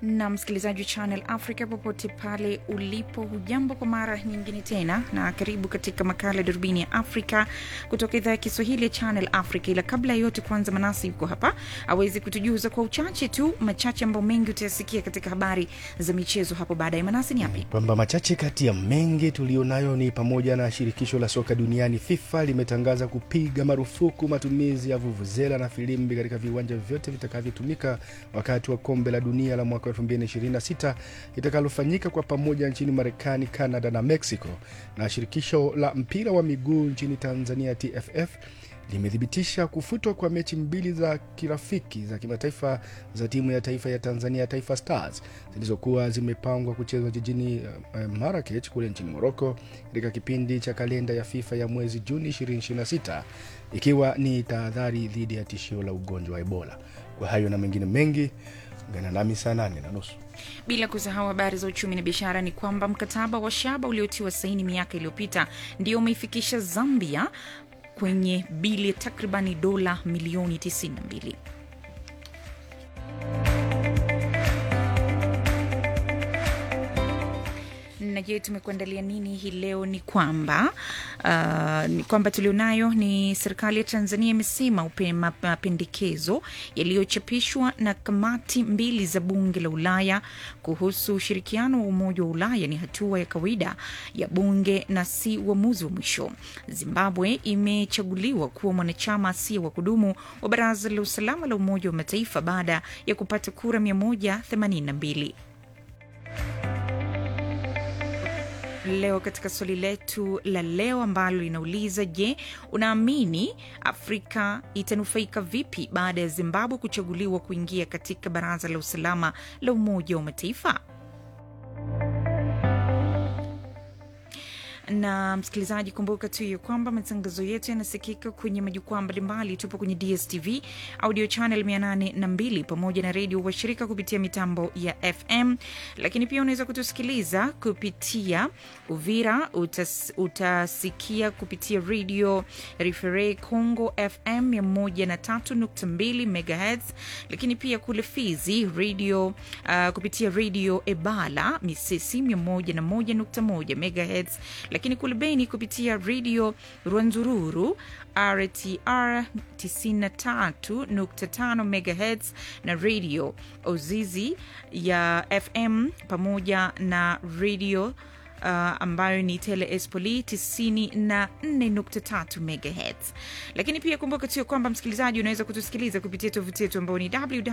Na msikilizaji Channel Africa popote pale ulipo, hujambo kwa mara nyingine tena na karibu katika makala Darubini ya Afrika kutoka idhaa ya Kiswahili ya Channel Africa. Ila kabla yote, kwanza Manasi yuko hapa aweze kutujuza kwa uchache tu machache ambayo mengi utayasikia katika habari za michezo hapo baadaye. Manasi, ni yapi? Kwamba machache kati ya mengi tulionayo ni pamoja na shirikisho la soka duniani FIFA limetangaza kupiga marufuku matumizi ya vuvuzela na filimbi katika viwanja vyote vitakavyotumika wakati wa kombe la dunia la mwaka 2026 itakalofanyika kwa pamoja nchini Marekani, Canada na Mexico. Na shirikisho la mpira wa miguu nchini Tanzania TFF limethibitisha kufutwa kwa mechi 2 za kirafiki za kimataifa za timu ya taifa ya Tanzania, Taifa Stars, zilizokuwa zimepangwa kuchezwa jijini Marrakech kule nchini Morocco katika kipindi cha kalenda ya FIFA ya mwezi Juni 2026, ikiwa ni tahadhari dhidi ya tishio la ugonjwa wa Ebola. Kwa hayo na mengine mengi, ungana nami saa 8:30. Bila kusahau habari za uchumi na biashara, ni kwamba mkataba wa shaba uliotiwa saini miaka iliyopita ndio umeifikisha Zambia kwenye bili takribani dola milioni 92. Na je, tumekuandalia nini hii leo? Ni kwamba tulionayo ni serikali ya Tanzania imesema mapendekezo yaliyochapishwa na kamati 2 za bunge la Ulaya kuhusu ushirikiano wa Umoja wa Ulaya ni hatua ya kawaida ya bunge na si uamuzi wa mwisho. Zimbabwe imechaguliwa kuwa mwanachama asiye wa kudumu wa Baraza la Usalama la Umoja wa Mataifa baada ya kupata kura 182. Leo katika swali letu la leo ambalo linauliza, je, unaamini Afrika itanufaika vipi baada ya Zimbabwe kuchaguliwa kuingia katika Baraza la Usalama la Umoja wa Mataifa? Na msikilizaji, kumbuka tu ya kwamba matangazo yetu yanasikika kwenye majukwaa mbalimbali. Tupo kwenye DSTV audio channel 802 pamoja na radio washirika kupitia mitambo ya FM, lakini pia unaweza kutusikiliza kupitia Uvira, utasikia kupitia radio Refere Congo FM 103.2 MHz, lakini pia kule Fizi radio kupitia radio Ebala Misisi 101.1 MHz, lakini kule Beni kupitia radio Rwanzururu RTR 93.5 MHz na radio Ozizi ya FM pamoja na radio ambayo ni Tele Espoli 94.3 MHz. Lakini pia kumbuka tu kwamba msikilizaji, unaweza kutusikiliza kupitia tovuti yetu ambayo ni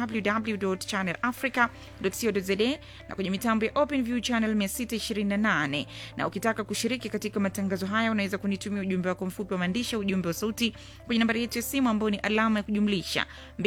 www.channelafrica.co.za na kwenye mitambo ya OpenView channel 628. Na ukitaka kushiriki katika matangazo haya, unaweza kunitumia ujumbe wako mfupi wa maandishi, ujumbe wa sauti kwenye nambari yetu ya simu ambayo ni alama ya kujumlisha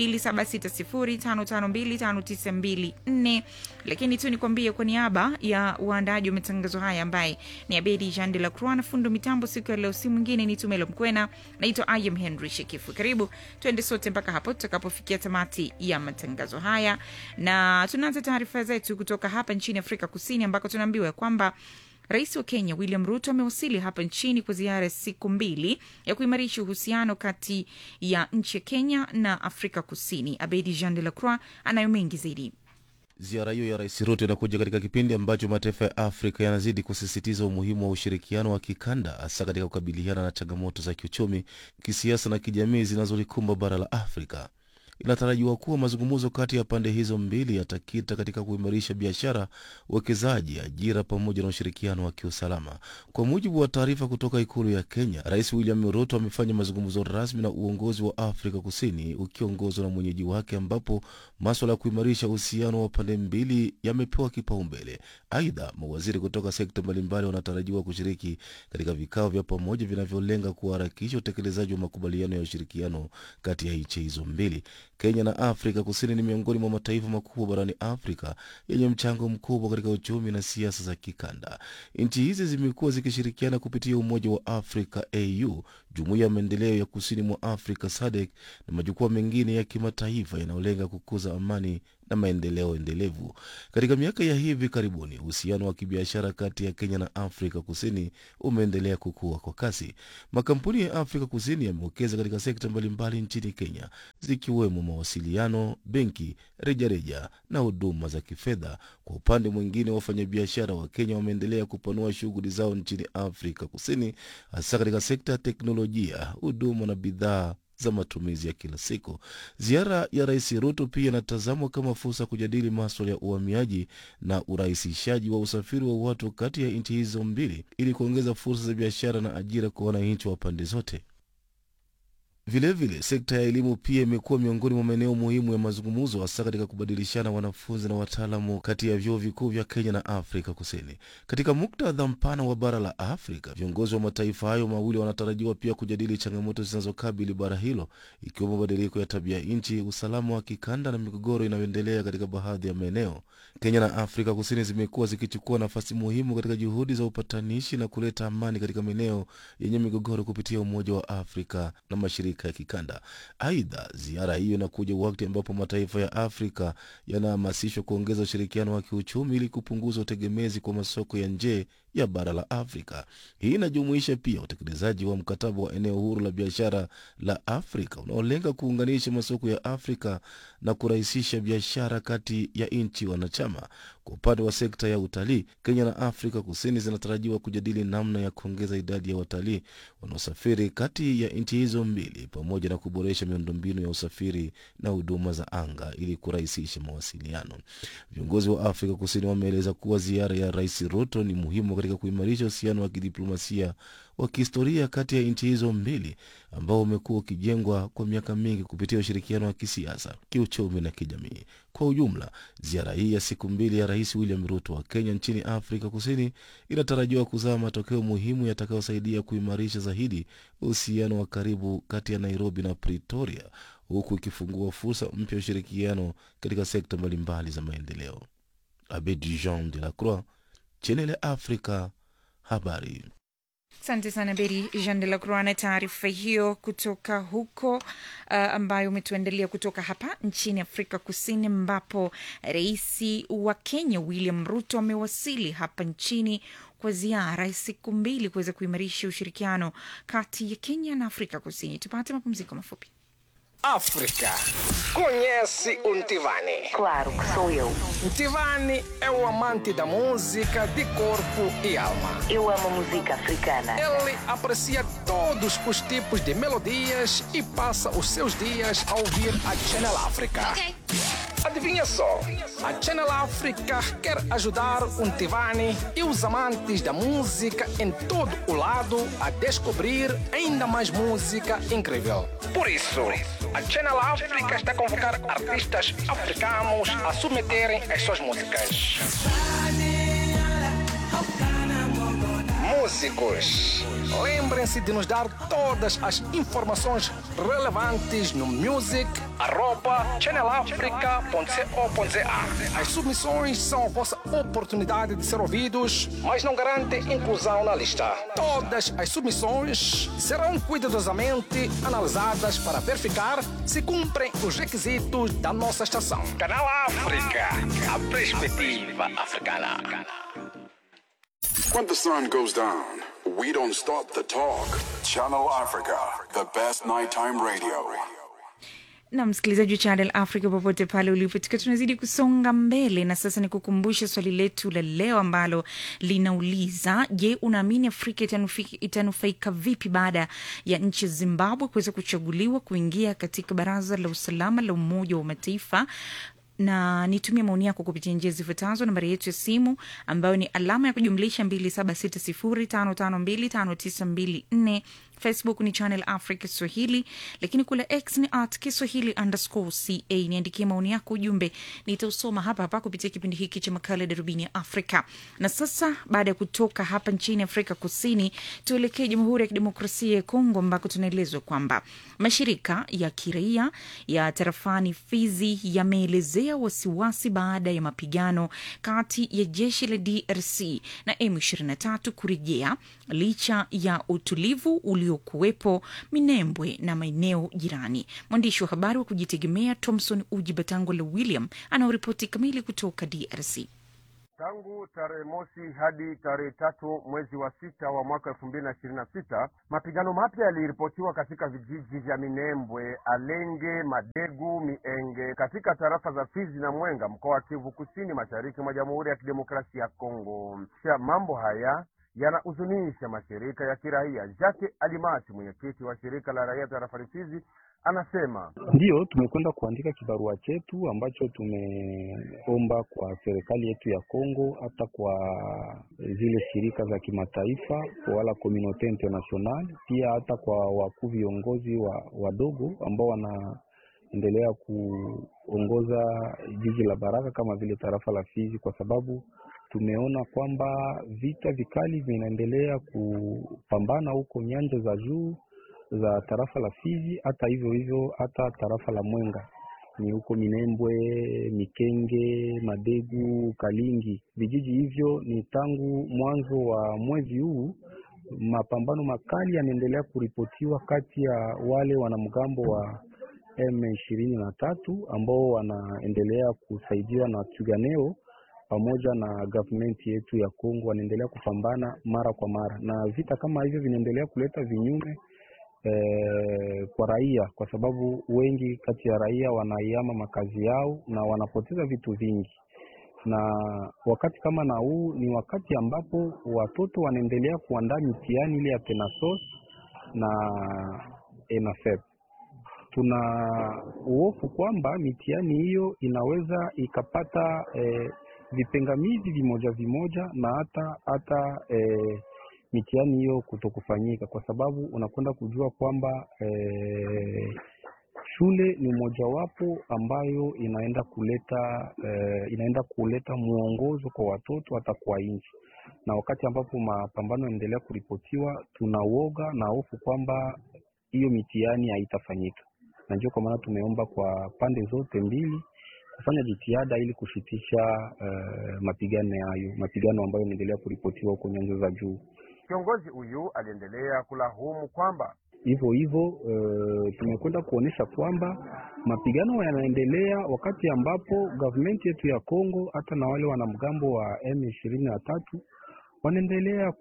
276055259254. Lakini tu nikwambie, kwa niaba ya waandaji wa matangazo haya ambaye ni Abedi Jean de la Croix na fundo mitambo siku ya leo, si mwingine ni Tumelo Mkwena, naitwa I am Henry Shekifu. Karibu tuende sote mpaka hapo tutakapofikia tamati ya matangazo haya, na tunaanza taarifa zetu kutoka hapa nchini Afrika Kusini, ambako tunaambiwa kwamba Rais wa Kenya William Ruto amewasili hapa nchini kwa ziara ya siku 2 ya kuimarisha uhusiano kati ya nchi ya Kenya na Afrika Kusini. Abedi Jean de la Croix anayo mengi zaidi. Ziara hiyo ya Rais Ruto inakuja katika kipindi ambacho mataifa ya Afrika yanazidi kusisitiza umuhimu wa ushirikiano wa kikanda, hasa katika kukabiliana na changamoto za kiuchumi, kisiasa na kijamii zinazolikumba bara la Afrika. Inatarajiwa kuwa mazungumzo kati ya pande hizo mbili yatakita katika kuimarisha biashara, uwekezaji, ajira pamoja na ushirikiano wa kiusalama. Kwa mujibu wa taarifa kutoka ikulu ya Kenya, Rais William Ruto amefanya mazungumzo rasmi na uongozi wa Afrika Kusini ukiongozwa na mwenyeji wake, ambapo masuala ya kuimarisha uhusiano wa pande mbili yamepewa kipaumbele. Aidha, mawaziri kutoka sekta mbalimbali wanatarajiwa kushiriki katika vikao vya pamoja vinavyolenga kuharakisha utekelezaji wa makubaliano ya ushirikiano kati ya nchi hizo mbili. Kenya na Afrika Kusini ni miongoni mwa mataifa makubwa barani Afrika yenye mchango mkubwa katika uchumi na siasa za kikanda. Nchi hizi zimekuwa zikishirikiana kupitia Umoja wa Afrika AU, Jumuiya ya Maendeleo ya Kusini mwa Afrika SADC na majukwaa mengine ya kimataifa yanayolenga kukuza amani na maendeleo endelevu. Katika miaka ya hivi karibuni, uhusiano wa kibiashara kati ya Kenya na Afrika Kusini umeendelea kukua kwa kasi. Makampuni ya Afrika Kusini yamewekeza katika sekta mbalimbali nchini Kenya, zikiwemo mawasiliano, benki, rejareja na huduma za kifedha. Kwa upande mwingine, wafanyabiashara wa Kenya wameendelea kupanua shughuli zao nchini Afrika Kusini, hasa katika sekta ya teknolojia, huduma na bidhaa za matumizi ya kila siku. Ziara ya Rais Ruto pia inatazamwa kama fursa kujadili masuala ya uhamiaji na urahisishaji wa usafiri wa watu kati ya nchi hizo mbili ili kuongeza fursa za biashara na ajira kwa wananchi wa pande zote. Vilevile, sekta ya elimu pia imekuwa miongoni mwa maeneo muhimu ya mazungumzo, hasa katika kubadilishana wanafunzi na wataalamu kati ya vyuo vikuu vya Kenya na Afrika Kusini. Katika muktadha mpana wa bara la Afrika, viongozi wa mataifa hayo mawili wanatarajiwa pia kujadili changamoto zinazokabili bara hilo, ikiwemo mabadiliko ya tabia nchi, usalama wa kikanda na migogoro inayoendelea katika baadhi ya maeneo. Kenya na Afrika Kusini zimekuwa zikichukua nafasi muhimu katika juhudi za upatanishi na kuleta amani katika maeneo yenye migogoro kupitia Umoja wa Afrika na mashirika ya kikanda. Aidha, ziara hiyo inakuja wakati ambapo mataifa ya Afrika yanahamasishwa kuongeza ushirikiano wa kiuchumi ili kupunguza utegemezi kwa masoko ya nje ya bara la Afrika. Hii inajumuisha pia utekelezaji wa mkataba wa eneo huru la biashara la Afrika unaolenga kuunganisha masoko ya Afrika na kurahisisha biashara kati ya nchi wanachama. Kwa upande wa sekta ya utalii, Kenya na Afrika Kusini zinatarajiwa kujadili namna ya kuongeza idadi ya watalii wanaosafiri kati ya nchi hizo mbili, pamoja na kuboresha miundombinu ya usafiri na huduma za anga ili kurahisisha mawasiliano. Viongozi wa Afrika Kusini wameeleza kuwa ziara ya Rais Ruto ni muhimu katika kuimarisha uhusiano wa kidiplomasia wa kihistoria kati ya nchi hizo mbili ambao umekuwa ukijengwa kwa miaka mingi kupitia ushirikiano wa kisiasa, kiuchumi na kijamii. Kwa ujumla, ziara hii ya siku mbili ya Rais William Ruto wa Kenya nchini Afrika Kusini inatarajiwa kuzaa matokeo muhimu yatakayosaidia kuimarisha zaidi uhusiano wa karibu kati ya Nairobi na Pretoria, huku ikifungua fursa mpya ya ushirikiano katika sekta mbalimbali za maendeleo. Abedi Jean de la Croix, Channel ya Afrika, habari. Asante sana Beri Jean de la Croix na taarifa hiyo kutoka huko ambayo umetuendelea kutoka hapa nchini Afrika Kusini, ambapo rais wa Kenya William Ruto amewasili hapa nchini kwa ziara ya siku mbili kuweza kuimarisha ushirikiano kati ya Kenya na Afrika Kusini. Tupate mapumziko mafupi. África. Conhece o Ntivani? Claro que sou eu. Ntivani é o amante da música de corpo e alma. Eu amo música africana. Ele aprecia todos os tipos de melodias e passa os seus dias a ouvir a Channel África. Okay. Adivinha só, a Channel África quer ajudar o Ntivani e os amantes da música em todo o lado a descobrir ainda mais música incrível. Por isso, a Channel África está a convocar artistas africanos a submeterem as suas músicas. Músicos, lembrem-se de nos dar todas as informações relevantes no music@channelafrica.co.za. As submissões são a vossa oportunidade de ser ouvidos, mas não garantem inclusão na lista. Todas as submissões serão cuidadosamente analisadas para verificar se cumprem os requisitos da nossa estação. Canal África, a perspectiva africana. When the sun goes down, we don't stop the talk. Channel Africa, the best nighttime radio. Na msikilizaji wa Channel Africa popote pale ulipo, tunazidi kusonga mbele, na sasa ni kukumbusha swali letu la leo ambalo linauliza: je, unaamini Afrika itanufaika vipi baada ya nchi Zimbabwe kuweza kuchaguliwa kuingia katika Baraza la Usalama la Umoja wa Mataifa? Na nitumie maoni yako kupitia njia zifuatazo: nambari yetu ya simu ambayo ni alama ya kujumlisha 276055259254. Facebook ni Channel Africa Swahili, lakini kule X ni @Kiswahili_ca. Niandikie maoni yako, ujumbe nitausoma hapa hapa kupitia kipindi hiki cha makala Darubini ya Afrika. Na sasa baada ya kutoka hapa nchini Afrika Kusini, tuelekee Jamhuri ya Kidemokrasia ya Kongo, ambako tunaelezwa kwamba mashirika ya kiraia ya tarafani Fizi yameelezea wasiwasi baada ya mapigano kati ya jeshi la DRC na M23 kurejea licha ya utulivu ulio uliokuwepo Minembwe na maeneo jirani. Mwandishi wa habari wa kujitegemea Thomson Uji Batangula William anaoripoti kamili kutoka DRC. Tangu tarehe mosi hadi tarehe 3 mwezi wa 6 wa mwaka 2026, mapigano mapya yaliripotiwa katika vijiji vya Minembwe, Alenge, Madegu, Mienge katika tarafa za Fizi na Mwenga, mkoa wa Kivu Kusini, mashariki mwa Jamhuri ya Kidemokrasia ya Kongo. Mambo haya yanahuzunisha mashirika ya kiraia. Jacques Alimasi, mwenyekiti wa shirika la raia tarafa Fizi, anasema ndio tumekwenda kuandika kibarua chetu ambacho tumeomba kwa serikali yetu ya Kongo, hata kwa zile shirika za kimataifa wala community international, pia hata kwa wakuu viongozi wadogo ambao wanaendelea kuongoza jiji la Baraka kama vile tarafa la Fizi, kwa sababu tumeona kwamba vita vikali vinaendelea kupambana huko nyanja za juu za tarafa la Fizi, hata hivyo hata tarafa la Mwenga ni huko Minembwe, Mikenge, Madegu, Kalingi. Vijiji hivyo ni tangu mwanzo wa mwezi huu mapambano makali yanaendelea kuripotiwa kati ya wale wanamgambo wa M23 ambao wanaendelea kusaidiwa na Tuganeo pamoja na government yetu ya Kongo, wanaendelea kupambana mara kwa mara, na vita kama hivyo vinaendelea kuleta vinyume kwa raia, kwa sababu wengi kati ya raia wanaiama makazi yao na wanapoteza vitu vingi. Na wakati kama na huu ni wakati ambapo watoto wanaendelea kuandaa mitihani ile ya Penasos na ENAFEP. Tuna uofu kwamba mitihani hiyo inaweza ikapata vipengamizi vimoja na hata mitihani hiyo kutokufanyika, kwa sababu unakwenda kujua kwamba shule ni mojawapo ambayo inaenda kuleta muongozo kwa watoto hata kwa nchi. Na wakati ambapo mapambano yanaendelea kuripotiwa, tunauoga na hofu kwamba hiyo mitihani haitafanyika. Na ndio kwa maana tumeomba kwa pande zote mbili kufanya jitihada ili kushitisha mapigano ambayo yanaendelea kuripotiwa huko nyanja za juu. Kiongozi huyu aliendelea kulahumu kwamba hivyo tumekwenda kuonesha kwamba mapigano yanaendelea wakati ambapo government yetu ya Kongo hata na wale wanamgambo wa M23 wanaendelea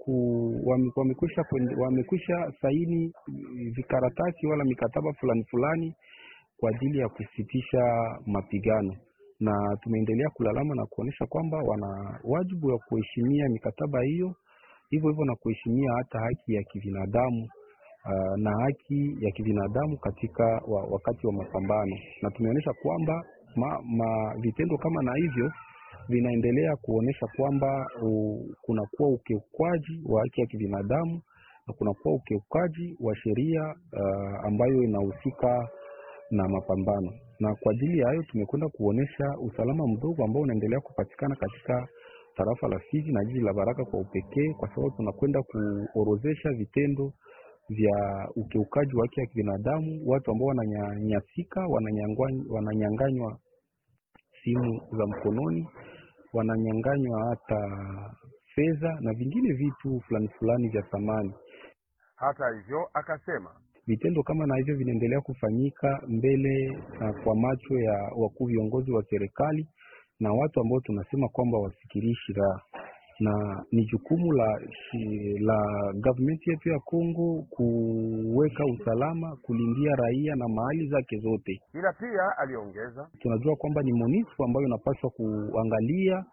wamekwisha saini vikaratasi wala mikataba fulani kwa ajili ya kusitisha mapigano, na tumeendelea kulalama na kuonesha kwamba wana wajibu wa kuheshimia mikataba hiyo, hivyo na kuheshimia hata haki ya kibinadamu na haki ya kibinadamu katika wakati wa mapambano. Na tumeonyesha kwamba vitendo kama na hivyo vinaendelea kuonesha kwamba kunakuwa ukiukwaji wa haki ya kibinadamu na kunakuwa ukiukaji wa sheria ambayo inahusika na mapambano. Na kwa ajili ya hayo tumekwenda kuonesha usalama mdogo ambao unaendelea kupatikana katika tarafa la Fizi na jiji la Baraka kwa upekee, kwa sababu tunakwenda kuorozesha vitendo vya ukiukaji wa haki ya kibinadamu, watu ambao wananyanyasika, wananyanganywa simu za mkononi, wananyanganywa hata fedha na vingine vitu fulani vya thamani. Hata hivyo akasema vitendo kama na hivyo vinaendelea kufanyika mbele kwa macho ya wakuu viongozi wa serikali na watu ambao tunasema kwamba wasikilishi raha, na ni jukumu la government yetu ya Kongo kuweka usalama, kulindia raia na mahali zake zote. Ila pia aliongeza, tunajua kwamba ni MONUSCO ambayo inapaswa kuangalia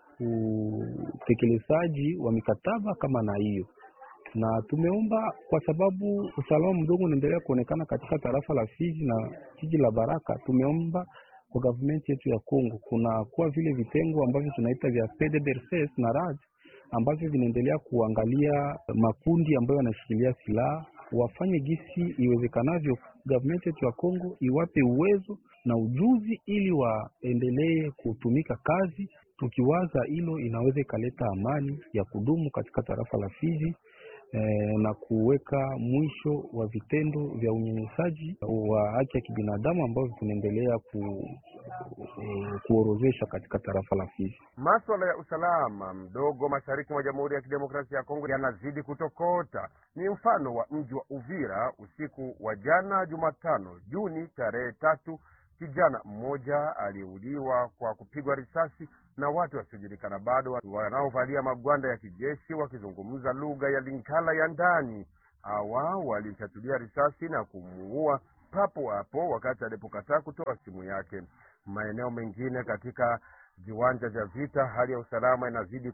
utekelezaji wa mikataba kama na hiyo, na tumeomba kwa sababu usalama mdogo unaendelea kuonekana katika tarafa la Fizi na jiji la Baraka. Tumeomba kwa government yetu ya Kongo kuna kuwa vile vitengo ambavyo tunaita vya PDDRCS na RAD ambavyo vinaendelea kuangalia makundi ambayo yanashikilia silaha, wafanye gisi iwezekanavyo government yetu ya Kongo iwape uwezo na ujuzi ili waendelee kutumika kazi. Tukiwaza hilo inaweza ikaleta amani ya kudumu katika tarafa la Fizi na kuweka mwisho wa vitendo vya unyanyasaji wa haki ya kibinadamu ambavyo tunaendelea kuorozesha katika tarafa la Fizi. Masuala ya usalama mdogo mashariki mwa Jamhuri ya Kidemokrasia ya Kongo yanazidi kutokota. Ni mfano wa mji wa Uvira usiku wa jana Jumatano Juni tarehe 3, kijana mmoja aliuliwa kwa kupigwa risasi na watu wasiojulikana bado wanaovalia magwanda ya kijeshi wakizungumza lugha ya Lingala ya ndani. Hawa walimshatulia risasi na kumuua papo hapo wakati alipokataa kutoa simu yake. Maeneo mengine katika viwanja vya vita, hali ya usalama inazidi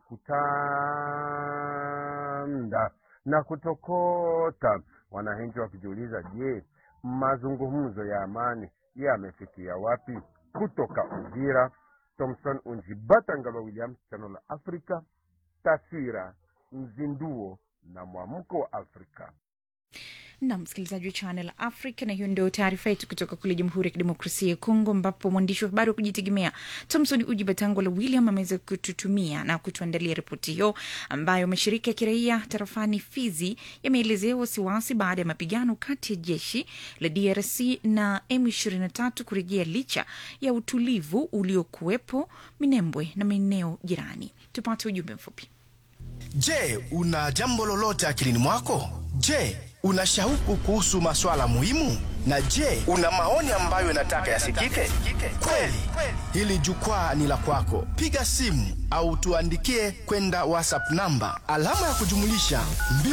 kutanda na kutokota, wananchi wakijiuliza, je, mazungumzo ya amani yamefikia wapi? Kutoka Uvira, Thompson Unjibata Ngalo Williams, Channel Africa, taswira, mzinduo na mwamko wa Afrika. Na msikilizaji wa Channel Africa, na hiyo ndio taarifa yetu kutoka kule Jamhuri ya Kidemokrasia ya Kongo, ambapo mwandishi wa habari wa kujitegemea Thompson Ujibatangula William ameweza kututumia na kutuandalia ripoti hiyo, ambayo mashirika ya kiraia tarafani Fizi yameelezea wasiwasi baada ya mapigano kati ya jeshi la DRC na M23 kurejea licha ya utulivu uliokuwepo Minembwe na maeneo jirani. Tupate ujumbe mfupi. Je, una jambo lolote akilini mwako? Je, una shauku kuhusu masuala muhimu? Na je, una maoni ambayo unataka yasikike? Kweli, hili jukwaa ni la kwako. Piga simu au tuandikie kwenda WhatsApp namba alama ya kujumulisha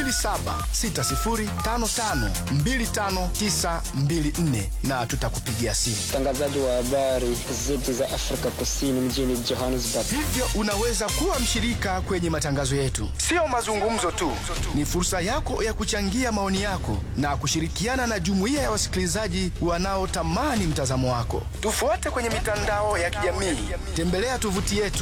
2760552594 na tutakupigia simu. Mtangazaji wa habari zetu za Afrika Kusini mjini Johannesburg. Hivyo unaweza kuwa mshirika kwenye matangazo yetu. Sio mazungumzo tu, ni fursa yako ya kuchangia maoni yako na kushirikiana na jumuiya ya wasikilizaji wanaotamani mtazamo wako. Tufuate kwenye mitandao ya kijamii. Tembelea tovuti yetu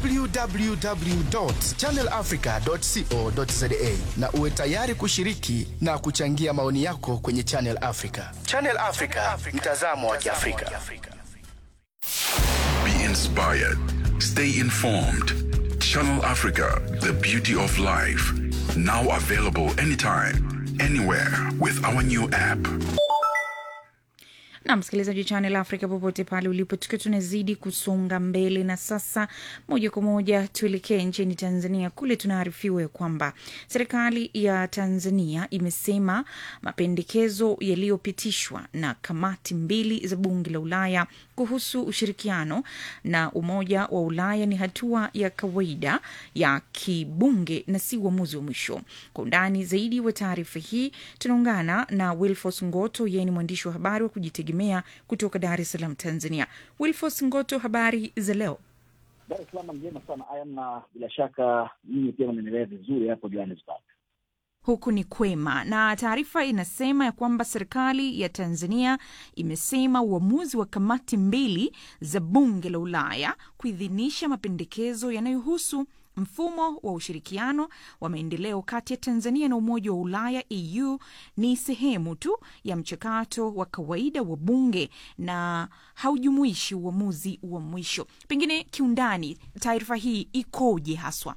www.channelafrica.co.za na uwe tayari kushiriki na kuchangia maoni yako kwenye Channel Africa. Channel Africa, mtazamo wa Kiafrika. Be inspired. Stay informed. Channel Africa, the beauty of life. Now available anytime, anywhere with our new app. Na msikilizaji Channel Africa popote pale ulipo, tukiwa tunazidi kusonga mbele, na sasa moja kwa moja tuelekee nchini Tanzania. Kule tunaarifiwa kwamba serikali ya Tanzania imesema mapendekezo yaliyopitishwa na kamati mbili za bunge la Ulaya kuhusu ushirikiano na Umoja wa Ulaya ni hatua ya kawaida ya kibunge na si uamuzi wa mwisho. Kwa undani zaidi wa taarifa hii tunaungana na Wilfos Ngoto, yeye ni mwandishi wa habari wa kujitegemea kutoka Dar es Salaam, Tanzania. Wilfos Ngoto, habari za leo? Dar es Salaam njema sana na bila shaka mimi pia mnaendelea vizuri hapo Johannesburg. Huku ni kwema, na taarifa inasema ya kwamba serikali ya Tanzania imesema uamuzi wa kamati mbili za bunge la Ulaya kuidhinisha mapendekezo yanayohusu mfumo wa ushirikiano wa maendeleo kati ya Tanzania na Umoja wa Ulaya EU ni sehemu tu ya mchakato wa kawaida wa bunge na haujumuishi uamuzi wa mwisho. Pengine kiundani taarifa hii ikoje haswa?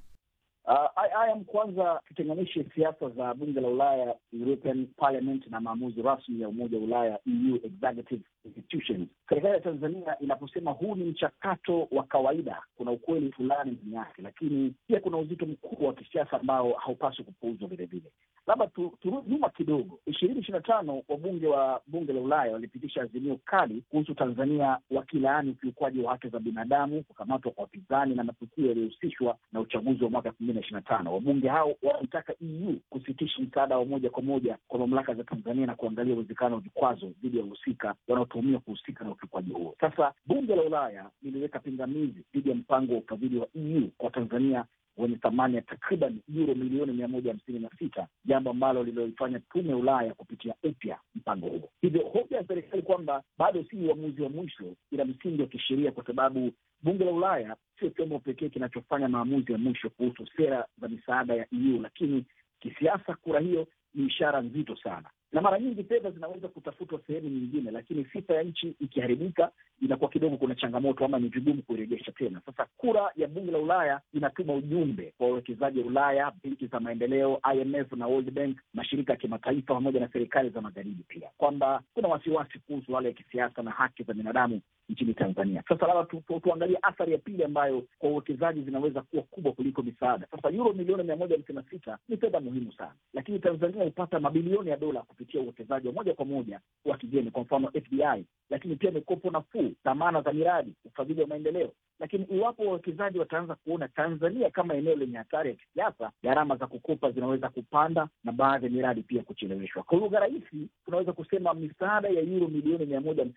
Kwanza tutenganishe siasa za bunge la Ulaya, European Parliament, na maamuzi rasmi ya Umoja wa Ulaya, EU Executive Institutions. Serikali ya Tanzania inaposema huu ni mchakato wa kawaida, kuna ukweli fulani ndani yake, lakini pia kuna uzito mkubwa wa kisiasa ambao haupaswi kupuuzwa vile vile. Labda turudi nyuma kidogo. 2025 wabunge wa bunge la Ulaya walipitisha azimio kali kuhusu Tanzania wakilaani ukiukwaji wa haki za binadamu, kukamatwa kwa wapinzani na matukio yaliyohusishwa na uchaguzi wa mwaka 2025. Wabunge hao walitaka EU kusitisha msaada wa moja kwa moja kwa mamlaka za Tanzania na kuangalia uwezekano wa vikwazo dhidi ya wahusika wanaotuhumiwa kuhusika na ukiukwaji huo. Sasa bunge la Ulaya liliweka pingamizi dhidi ya mpango wa ufadhili wa EU kwa Tanzania wenye thamani ya takriban euro milioni 156, jambo ambalo lililofanya tume ya Ulaya kupitia upya mpango huo. Hivyo hoja ya serikali kwamba bado si uamuzi wa mwisho ina msingi wa kisheria, kwa sababu bunge la Ulaya sio chombo pekee kinachofanya maamuzi ya mwisho kuhusu sera za misaada ya EU, lakini kisiasa kura hiyo ni ishara nzito sana. na mara nyingi fedha zinaweza kutafutwa sehemu nyingine, lakini sifa ya nchi ikiharibika inakuwa kidogo kuna changamoto ama ni vigumu kuirejesha tena. Sasa kura ya bunge la Ulaya inatuma ujumbe kwa wawekezaji wa Ulaya, benki za maendeleo, IMF na World Bank, mashirika ya kimataifa pamoja na serikali za magharibi pia, kwamba kuna wasiwasi kuhusu wale ya kisiasa na haki za binadamu nchini Tanzania. Sasa labda tuangalie athari ya pili ambayo kwa uwekezaji zinaweza kuwa kubwa kuliko misaada. Sasa euro milioni 156 ni fedha muhimu sana, lakini Tanzania hupata mabilioni ya dola kupitia uwekezaji wa moja kwa moja wa kigeni, kwa mfano FDI, lakini pia mikopo nafuu, dhamana za miradi, ufadhili wa maendeleo. Lakini iwapo wawekezaji wataanza kuona Tanzania kama eneo lenye hatari ya kisiasa, gharama za kukopa zinaweza kupanda na baadhi ya miradi pia kucheleweshwa. Kwa lugha rahisi, tunaweza kusema misaada ya euro milioni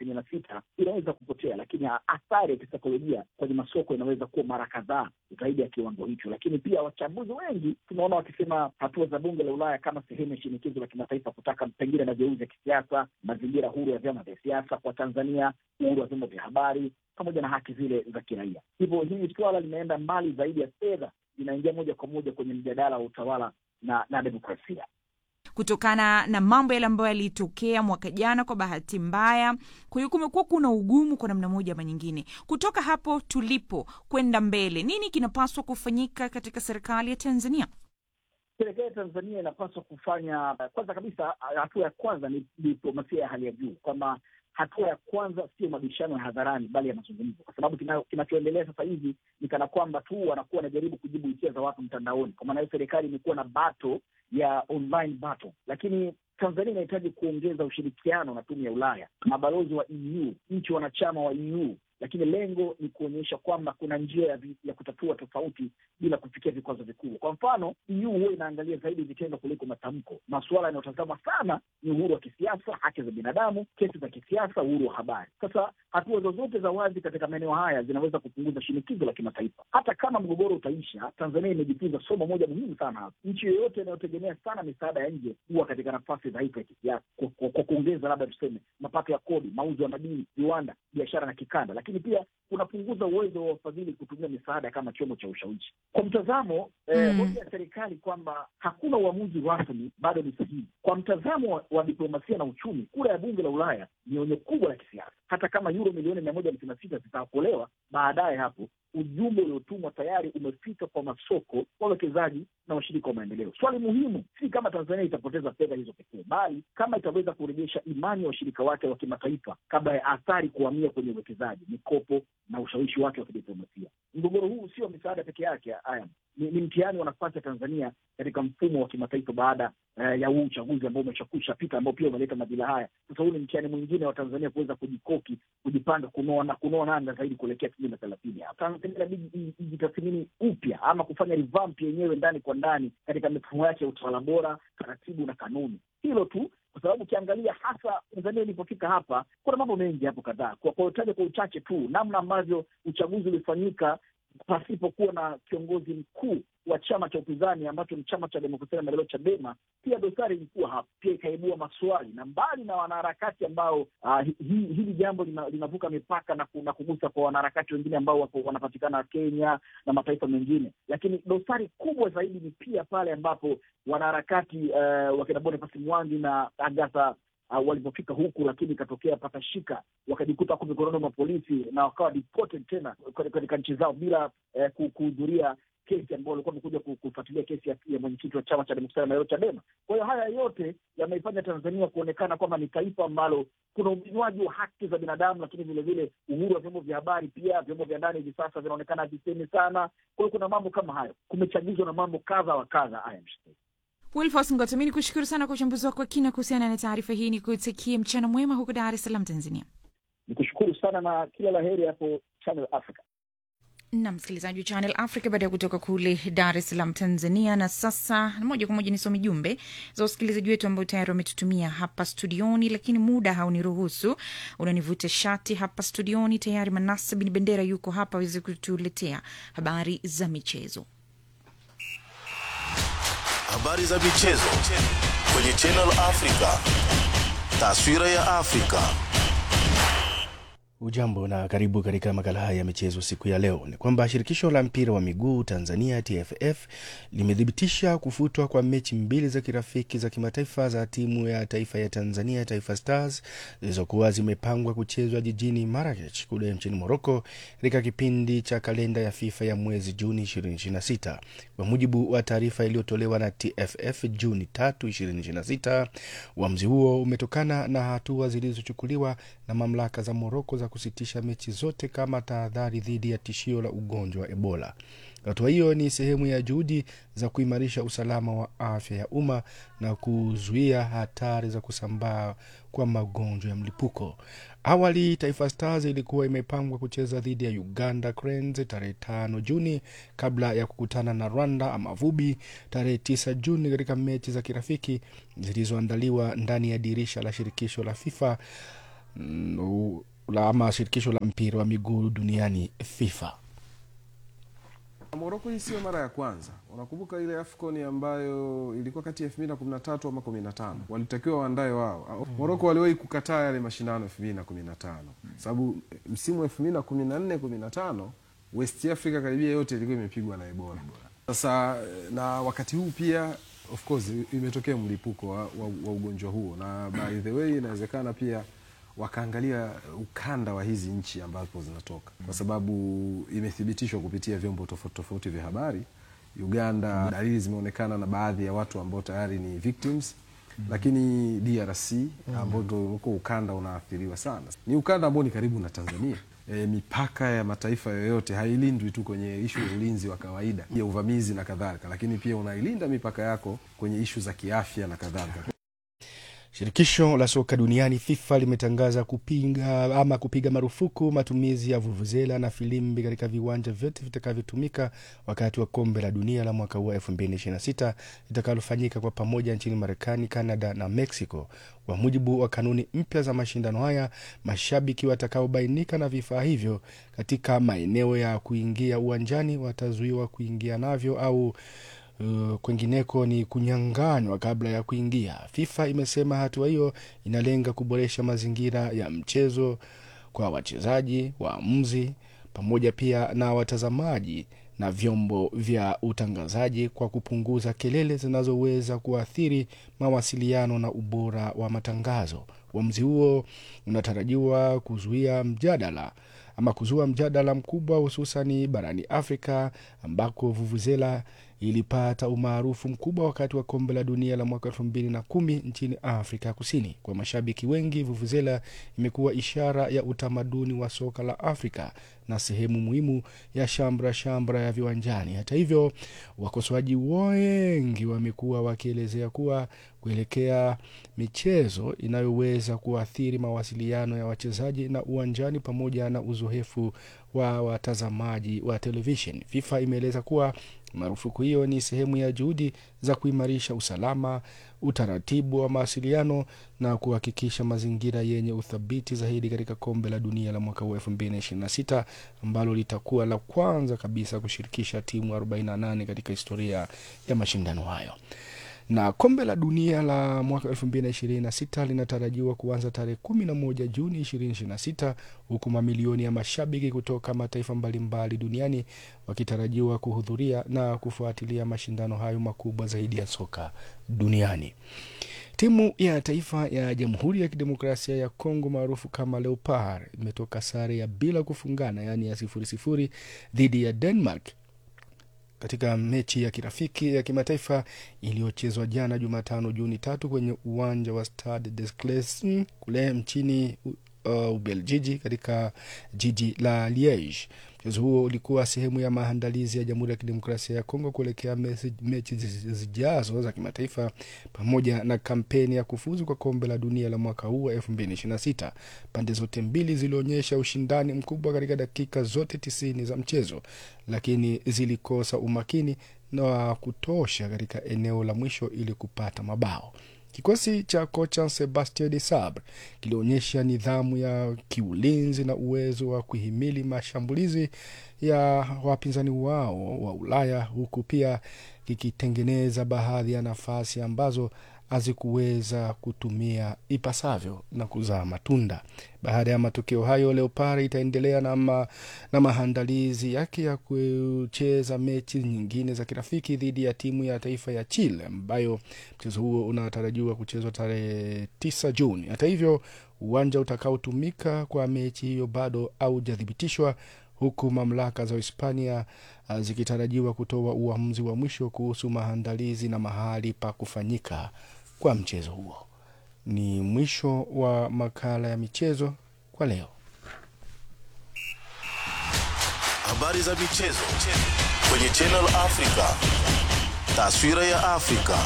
156 inaweza kupotea, lakini athari ya kisaikolojia kwenye masoko inaweza kuwa mara kadhaa zaidi ya kiwango hicho. Lakini pia wachambuzi wengi tunaona wakisema hatua za bunge la Ulaya kama sehemu ya shinikizo la kimataifa kutaka pengine mageuzi ya kisiasa, mazingira huru ya vyama vya siasa kwa Tanzania, uhuru wa vyombo vya habari pamoja na haki zile za kiraia. Hivyo hili swala linaenda mbali zaidi ya fedha, linaingia moja kwa moja kwenye mjadala wa utawala na demokrasia. Kutokana na mambo yale ambayo yalitokea mwaka jana kwa bahati mbaya, kwa hiyo kumekuwa kuna ugumu kwa namna moja ama nyingine. Kutoka hapo tulipo kwenda mbele, nini kinapaswa kufanyika katika serikali ya Tanzania? Serikali ya Tanzania inapaswa kufanya, kwanza kabisa, hatua ya kwanza ni diplomasia ya hali ya juu, kwamba hatua ya kwanza sio mabishano ya hadharani bali ya mazungumzo, kwa sababu kinachoendelea sasa hivi ni kana kwamba tu wanakuwa wanajaribu kujibu hisia za watu mtandaoni. Kwa maana hiyo serikali imekuwa na battle ya online battle, lakini Tanzania inahitaji kuongeza ushirikiano na tume ya Ulaya, mabalozi wa EU, nchi wanachama wa EU, lakini lengo ni kuonyesha kwamba kuna njia ya kutatua tofauti bila kufikia vikwazo vikubwa. Kwa mfano, EU huwa inaangalia zaidi vitendo kuliko matamko. Masuala yanayotazama sana ni uhuru wa kisiasa, haki za binadamu, kesi za kisiasa, uhuru wa habari. Sasa hatua zozote za wazi katika maeneo haya zinaweza kupunguza shinikizo la kimataifa. Hata kama mgogoro utaisha, Tanzania imejifunza somo moja muhimu sana hapa. Nchi yoyote inayotegemea sana misaada ya nje huwa katika nafasi dhaifu ya kisiasa, kwa kuongeza labda tuseme mapato ya kodi, mauzo ya madini, viwanda, biashara na kikanda. Lakini pia kunapunguza uwezo wa wafadhili kutumia misaada kama chombo cha ushawishi. Kwa mtazamo hoja ya serikali kwamba hakuna uamuzi rasmi bado ni sahihi. Kwa mtazamo wa diplomasia na uchumi, kura ya bunge la Ulaya ni onyo kubwa la kisiasa. Hata kama euro milioni 156 zitaokolewa baadaye, hapo ujumbe uliotumwa tayari umefika kwa masoko, wawekezaji na washirika wa maendeleo. Swali muhimu si kama Tanzania itapoteza fedha hizo pekee, bali kama itaweza kurejesha imani ya washirika wake wa kimataifa kabla ya athari kuhamia kwenye uwekezaji, mikopo na ushawishi wake wa kidiplomasia. Mgogoro huu sio misaada peke yake, ni mtihani wa nafasi ya Tanzania katika mfumo wa kimataifa baada ya huu uchaguzi ambao umeshakwisha pita, ambao pia umeleta madhila haya. Sasa huu ni mtihani mwingine wa Tanzania kuweza kujikoki, kujipanga, kunoa nanga zaidi kuelekea 2030. Tanzania inabidi ijitathmini upya ama kufanya revamp yenyewe ndani kwa ndani katika mifumo yake ya utawala bora, taratibu na kanuni. Hilo tu, kwa sababu ukiangalia hasa Tanzania ilipofika hapa, kuna mambo mengi hapo kadhaa. Kwa utaje kwa uchache tu, namna ambavyo uchaguzi ulifanyika pasipokuwa na kiongozi mkuu wa chama cha upinzani ambacho ni chama cha demokrasia na maendeleo, Chadema, pia dosari ilikuwa hapa, pia ikaibua maswali. Na mbali na wanaharakati ambao hili jambo linavuka mipaka na kugusa kwa wanaharakati wengine ambao wanapatikana Kenya na mataifa mengine, lakini dosari kubwa zaidi ni pia pale ambapo wanaharakati wakina Boniface Mwangi na Agatha walipofika huku, lakini ikatokea patashika, wakajikuta huko mikononi mwa polisi na wakawa deported tena katika nchi zao bila kuhudhuria kesi ambayo walikuwa wamekuja kufuatilia kesi ya mwenyekiti wa chama cha demokrasia na maendeleo, Chadema. Kwa hiyo haya yote yameifanya Tanzania kuonekana kwamba ni taifa ambalo kuna uminywaji wa haki za binadamu, lakini vile vile uhuru wa vyombo vya habari, pia vyombo vya ndani hivi sasa vinaonekana visemi sana. Kwa hiyo kuna mambo kama hayo, kumechagizwa na mambo kadha wa kadha. Wilfos Ngota, mimi nikushukuru sana kwa uchambuzi wako kina kuhusiana na taarifa hii. Nikutakie mchana mwema huko Dar es Salaam, Tanzania. Nikushukuru sana na kila laheri hapo Channel Africa. Na msikilizaji wa Channel Africa, baada ya kutoka kule Dar es Salaam, Tanzania. Na sasa moja kwa moja nisome jumbe za wasikilizaji wetu ambao tayari wametutumia hapa studioni, lakini muda hauniruhusu. Unanivuta shati hapa studioni. Tayari Manasa bin Bendera yuko hapa aweze kutuletea habari za michezo. Habari za michezo kwenye Channel Africa. Taswira ya Afrika. Ujambo na karibu katika makala haya ya michezo siku ya leo. Ni kwamba shirikisho la mpira wa miguu Tanzania TFF limethibitisha kufutwa kwa mechi 2 za kirafiki za kimataifa za timu ya taifa ya Tanzania Taifa Stars zilizokuwa zimepangwa kuchezwa jijini Marrakech kule nchini Morocco katika kipindi cha kalenda ya FIFA ya mwezi Juni 2026. Kwa mujibu wa taarifa iliyotolewa na TFF Juni 3, 2026, uamuzi huo umetokana na hatua zilizochukuliwa na mamlaka za Morocco za kusitisha mechi zote kama tahadhari dhidi ya tishio la ugonjwa wa Ebola. Hatua hiyo ni sehemu ya juhudi za kuimarisha usalama wa afya ya umma na kuzuia hatari za kusambaa kwa magonjwa ya mlipuko. Awali Taifa Stars ilikuwa imepangwa kucheza dhidi ya Uganda Cranes tarehe 5 Juni kabla ya kukutana na Rwanda Amavubi tarehe 9 Juni katika mechi za kirafiki zilizoandaliwa ndani ya dirisha la shirikisho la FIFA ama shirikisho la mpira wa miguu duniani FIFA. Morocco hii sio mara ya kwanza. Unakumbuka ile AFCON ambayo ilikuwa kati ya 2013 ama 15. Walitakiwa waandae wao. Morocco waliwahi kukataa yale mashindano 2015. Sababu msimu 2014-15 West Africa karibia yote ilikuwa imepigwa na Ebola. Sasa na wakati huu pia of course imetokea mlipuko wa ugonjwa huo, na by the way inawezekana pia wakaangalia ukanda wa hizi nchi ambazo zinatoka, kwa sababu imethibitishwa kupitia vyombo tofauti vya habari. Uganda dalili zimeonekana na baadhi ya watu ambao tayari ni victims, lakini DRC ambao ndio ukanda unaathiriwa sana. Ni ukanda ambao ni karibu na Tanzania. Mipaka ya mataifa yoyote hailindwi tu kwenye ishu ya ulinzi wa kawaida ya uvamizi na kadhalika, lakini pia unailinda mipaka yako kwenye ishu za kiafya na kadhalika. Shirikisho la soka duniani FIFA limetangaza kupiga marufuku matumizi ya vuvuzela na filimbi katika viwanja vyote vitakavyotumika wakati wa kombe la dunia la mwaka huu 2026 litakalofanyika kwa pamoja nchini Marekani, Canada na Mexico. Kwa mujibu wa kanuni mpya za mashindano haya, mashabiki watakaobainika na vifaa hivyo katika maeneo ya kuingia uwanjani watazuiwa kuingia navyo au kwengineko ni kunyang'anywa kabla ya kuingia. FIFA imesema hatua hiyo inalenga kuboresha mazingira ya mchezo kwa wachezaji, waamuzi, pamoja pia na watazamaji na vyombo vya utangazaji kwa kupunguza kelele zinazoweza kuathiri mawasiliano na ubora wa matangazo. Uamuzi huo unatarajiwa kuzua mjadala mkubwa hususan barani Afrika ambako vuvuzela ilipata umaarufu mkubwa wakati wa kombe la dunia la mwaka 2010 nchini Afrika Kusini. Kwa mashabiki wengi, vuvuzela imekuwa ishara ya utamaduni wa soka la Afrika na sehemu muhimu ya shambra ya viwanjani. Hata hivyo, wakosoaji wengi wamekuwa wakielezea kuwa kuelekea michezo inayoweza kuathiri mawasiliano ya wachezaji na uwanjani pamoja na uzoefu wa watazamaji wa television. FIFA imeeleza kuwa marufuku hiyo ni sehemu ya juhudi za kuimarisha usalama, utaratibu wa mawasiliano na kuhakikisha mazingira yenye uthabiti zaidi katika kombe la dunia la mwaka 2026 ambalo litakuwa la kwanza kabisa kushirikisha timu 48 katika historia ya mashindano hayo. Na kombe la dunia la mwaka 2026 linatarajiwa kuanza tarehe 11 Juni 2026, huku mamilioni ya mashabiki kutoka mataifa mbalimbali duniani wakitarajiwa kuhudhuria na kufuatilia mashindano hayo makubwa zaidi ya soka duniani. Timu ya taifa ya Jamhuri ya Kidemokrasia ya Kongo maarufu kama Leopard imetoka sare ya bila kufungana, yani ya 0-0 dhidi ya Denmark katika mechi ya kirafiki ya kimataifa iliyochezwa jana Jumatano Juni 3 kwenye uwanja wa Stade des Clés kule nchini Ubelgiji katika jiji la Liege. Mchezo huo ulikuwa sehemu ya maandalizi ya Jamhuri ya Kidemokrasia ya Kongo kuelekea mechi zijazo za kimataifa pamoja na kampeni ya kufuzu kwa kombe la dunia la mwaka huu 2026. Pande zote mbili zilionyesha ushindani mkubwa katika dakika zote 90 za mchezo, lakini zilikosa umakini na kutosha katika eneo la mwisho ili kupata mabao. Kikosi cha kocha Sebastien Desabre kilionyesha nidhamu ya kiulinzi na uwezo wa kuhimili mashambulizi ya wapinzani wao wa Ulaya, huku pia kikitengeneza baadhi ya nafasi ambazo hazikuweza kutumia ipasavyo na kuzaa matunda. Baada ya matokeo hayo, Leopard itaendelea na maandalizi yake ya kucheza mechi nyingine za kirafiki dhidi ya timu ya taifa ya Chile, ambayo mchezo huo unatarajiwa kuchezwa tarehe 9 Juni. Hata hivyo, uwanja utakaotumika kwa mechi hiyo bado haujathibitishwa, huku mamlaka za Hispania zikitarajiwa kutoa uamuzi wa mwisho kuhusu maandalizi na mahali pa kufanyika kwa mchezo huo. Ni mwisho wa makala ya michezo kwa leo. Habari za michezo kwenye Channel Africa. Taswira ya Afrika.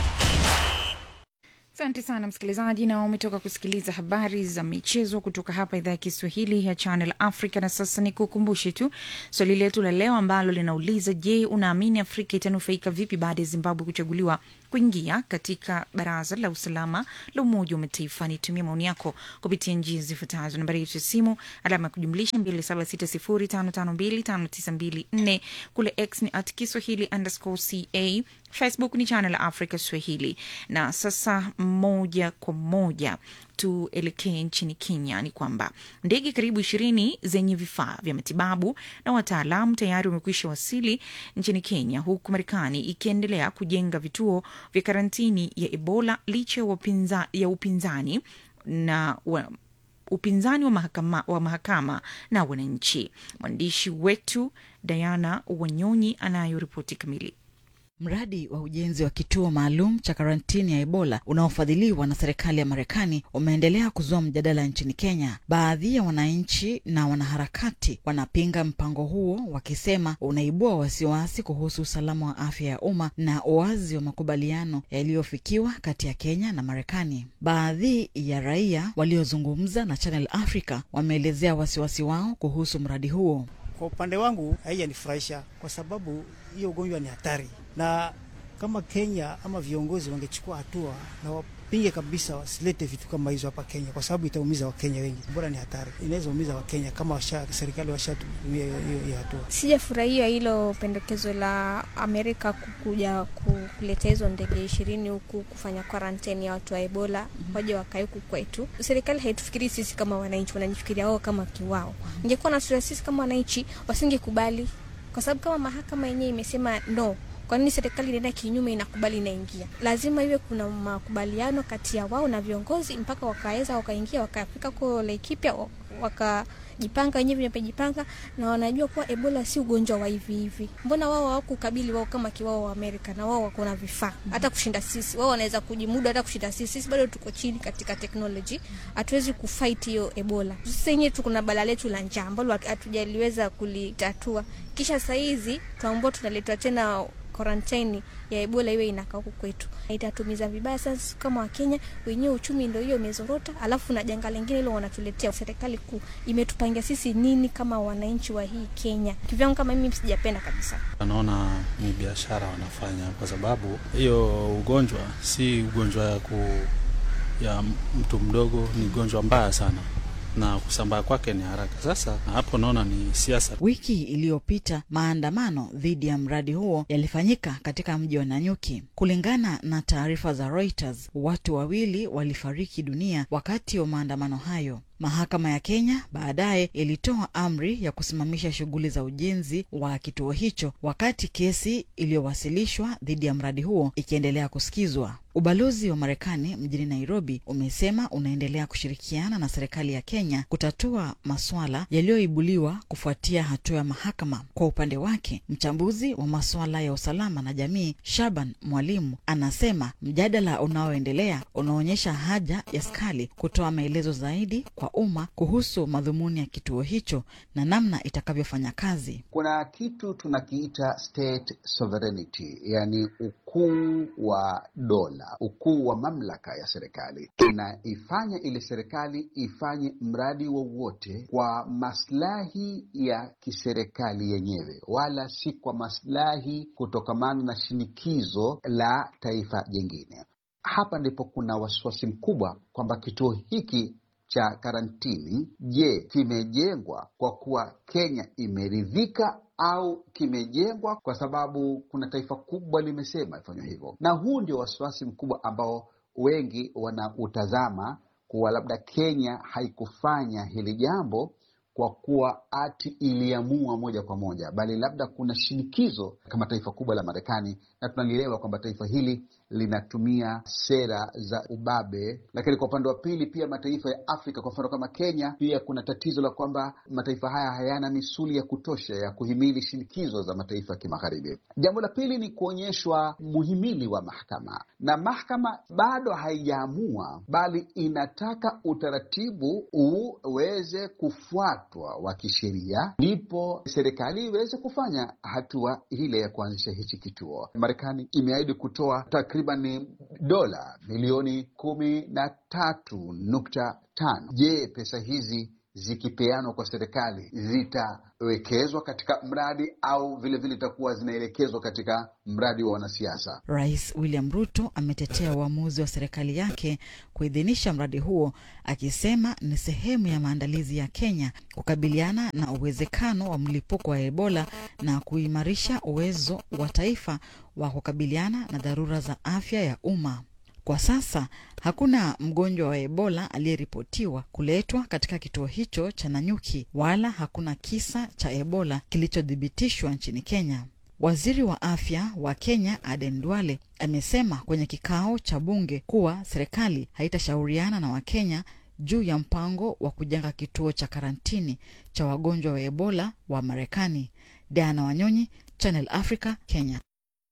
Asante sana msikilizaji, na umetoka kusikiliza habari za michezo kutoka hapa idhaa ya Kiswahili ya Channel Africa. Na sasa ni kukumbushe tu swali letu la leo ambalo linauliza, je, unaamini Afrika itanufaika vipi baada ya Zimbabwe kuchaguliwa kuingia katika Baraza la Usalama la Umoja wa Mataifa? Nitumie maoni yako kupitia njia zifuatazo: nambari yetu ya simu alama ya kujumlisha 276055259254, kule X ni @Kiswahili_CA, Facebook ni Channel Africa Swahili. Na sasa moja kwa moja tuelekee nchini Kenya. Ni kwamba ndege karibu 20 zenye vifaa vya matibabu na wataalamu tayari wamekwisha wasili nchini Kenya, huku Marekani ikiendelea kujenga vituo vya karantini ya Ebola licha ya upinzani wa mahakama na wananchi. Mwandishi wetu Diana Wanyonyi anayo ripoti kamili. Mradi wa ujenzi wa kituo maalum cha karantini ya Ebola unaofadhiliwa na serikali ya Marekani umeendelea kuzua mjadala nchini Kenya. Baadhi ya wananchi na wanaharakati wanapinga mpango huo, wakisema unaibua wasiwasi kuhusu usalama wa afya ya umma na uwazi wa makubaliano yaliyofikiwa kati ya Kenya na Marekani. Baadhi ya raia waliozungumza na Channel Africa wameelezea wasiwasi wao kuhusu mradi huo. Kwa upande wangu haijanifurahisha kwa sababu hiyo ugonjwa ni hatari, na kama Kenya ama viongozi wangechukua hatua na wapinge kabisa wasilete vitu kama hizo hapa Kenya, kwa sababu itaumiza Wakenya wengi. Bora ni hatari, inaweza umiza Wakenya kama serikali washatumia hiyo hatua. Sijafurahia hilo pendekezo la Amerika kukuja kuleta hizo ndege 20 huku kufanya quarantine ya watu wa Ebola, waje wakae huku kwetu. Serikali haitufikiri sisi kama wananchi, wanajifikiria wao kama kiwao. Ingekuwa na sisi kama wananchi wasingekubali, kwa sababu kama mahakama yenyewe imesema no, kwa nini serikali inaenda kinyume inakubali inaingia? Lazima iwe kuna makubaliano kati ya wao na viongozi mpaka wakaweza wakaingia wakafika kwa Laikipia wakajipanga wenyewe wanapojipanga, na wanajua kuwa Ebola si ugonjwa wa hivi. Mbona wao hawakukabili wao kama kiwao wa Amerika, na wao wako na vifaa hata kushinda sisi. Wao wanaweza kujimudu hata kushinda sisi. Sisi bado tuko chini katika technology, hatuwezi kufight hiyo Ebola. Sisi yenyewe tuko na balaa letu la njaa ambalo hatujaliweza kulitatua. Kisha saa hizi tuambao tunaletwa tena quarantine ya Ebola iwe inakaa huku kwetu. Itatumiza vibaya sasa kama Wakenya wenyewe, uchumi ndio hiyo umezorota, alafu na janga lingine ile wanatuletea. Serikali kuu imetupangia sisi nini kama wananchi wa hii Kenya? Kivyangu kama mimi sijapenda kabisa. Naona ni biashara wanafanya, kwa sababu hiyo ugonjwa si ugonjwa ya mtu mdogo, ni ugonjwa mbaya sana na kusambaa kwake ni haraka. Sasa hapo naona ni siasa. Wiki iliyopita maandamano dhidi ya mradi huo yalifanyika katika mji wa Nanyuki. Kulingana na taarifa za Reuters, watu 2 walifariki dunia wakati wa maandamano hayo. Mahakama ya Kenya baadaye ilitoa amri ya kusimamisha shughuli za ujenzi wa kituo hicho, wakati kesi iliyowasilishwa dhidi ya mradi huo ikiendelea kusikizwa. Ubalozi wa Marekani mjini Nairobi umesema unaendelea kushirikiana na serikali ya Kenya kutatua masuala yaliyoibuliwa kufuatia hatua ya mahakama. Kwa upande wake, mchambuzi wa masuala ya usalama na jamii Shaban Mwalimu anasema mjadala unaoendelea unaonyesha haja ya serikali kutoa maelezo zaidi kwa umma kuhusu madhumuni ya kituo hicho na namna itakavyofanya kazi. Kuna kitu tunakiita state sovereignty, yani ukuu wa dola, ukuu wa mamlaka ya serikali. Inaifanya ile serikali ifanye mradi wowote kwa maslahi ya kiserikali yenyewe, wala si kwa maslahi kutokamana na shinikizo la taifa jingine. Hapa ndipo kuna wasiwasi mkubwa kwamba kituo hiki cha karantini, je, kimejengwa kwa kuwa Kenya imeridhika au kimejengwa kwa sababu kuna taifa kubwa limesema ifanywe hivyo? Na huu ndio wasiwasi mkubwa ambao wengi wanautazama, kuwa labda Kenya haikufanya hili jambo kwa kuwa ati iliamua moja kwa moja, bali labda kuna shinikizo kama taifa kubwa la Marekani, na tunalielewa kwamba taifa hili linatumia sera za ubabe. Lakini kwa upande wa pili pia mataifa ya Afrika, kwa mfano kama Kenya, pia kuna tatizo la kwamba mataifa haya hayana misuli ya kutosha ya kuhimili shinikizo za mataifa ya kimagharibi. Jambo la pili ni kuonyeshwa muhimili wa mahakama, na mahakama bado haijaamua, bali inataka utaratibu uweze kufuatwa wa kisheria, ndipo serikali iweze kufanya hatua ile ya kuanzisha hichi kituo. Marekani imeahidi kutoa takriban dola milioni 13.5. Je, pesa hizi zikipeanwa kwa serikali zitawekezwa katika mradi au vile vile itakuwa zinaelekezwa katika mradi wa wanasiasa? Rais William Ruto ametetea uamuzi wa serikali yake kuidhinisha mradi huo, akisema ni sehemu ya maandalizi ya Kenya kukabiliana na uwezekano wa mlipuko wa Ebola na kuimarisha uwezo wa taifa wa kukabiliana na dharura za afya ya umma. Kwa sasa hakuna mgonjwa wa Ebola aliyeripotiwa kuletwa katika kituo hicho cha Nanyuki, wala hakuna kisa cha Ebola kilichodhibitishwa nchini Kenya. Waziri wa afya wa Kenya Aden Duale amesema kwenye kikao cha bunge kuwa serikali haitashauriana na Wakenya juu ya mpango wa kujenga kituo cha karantini cha wagonjwa wa Ebola wa Marekani. Diana Wanyonyi, Channel Africa, Kenya.